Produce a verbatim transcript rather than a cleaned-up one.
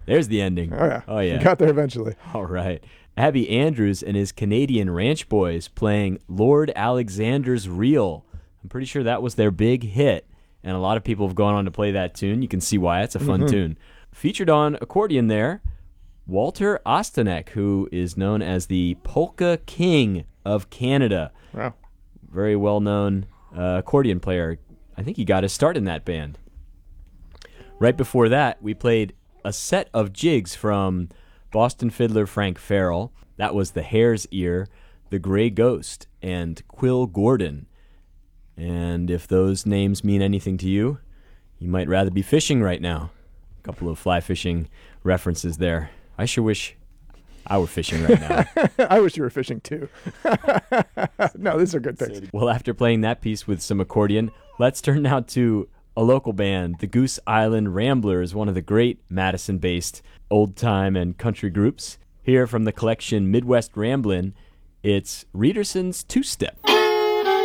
There's the ending. Oh, yeah. Oh, yeah. We got there eventually. All right. Abby Andrews and his Canadian Ranch Boys playing Lord Alexander's Reel. I'm pretty sure that was their big hit, and a lot of people have gone on to play that tune. You can see why. It's a fun mm-hmm. tune. Featured on accordion there, Walter Ostanek, who is known as the Polka King of Canada. Wow. Very well-known uh, accordion player. I think he got his start in that band. Right before that, we played a set of jigs from Boston fiddler Frank Farrell. That was The Hare's Ear, The Gray Ghost, and Quill Gordon. And if those names mean anything to you, you might rather be fishing right now. A couple of fly fishing references there. I sure wish I were fishing right now. I wish you were fishing too. No, these are good things. Well, after playing that piece with some accordion, let's turn now to a local band, the Goose Island Ramblers, one of the great Madison-based old-time and country groups. Here from the collection Midwest Ramblin', it's Reederson's Two-Step.